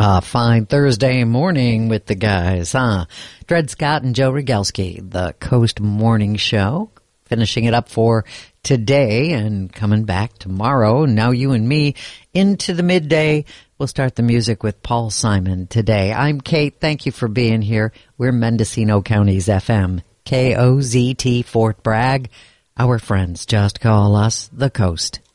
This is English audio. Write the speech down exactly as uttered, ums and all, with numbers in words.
A fine Thursday morning with the guys, huh? Dred Scott and Joe Rogalski, the Coast Morning Show, finishing it up for today and coming back tomorrow. Now you and me into the midday. We'll start the music with Paul Simon today. I'm Kate. Thank you for being here. We're Mendocino County's F M, K O Z T Fort Bragg. Our friends just call us the Coast.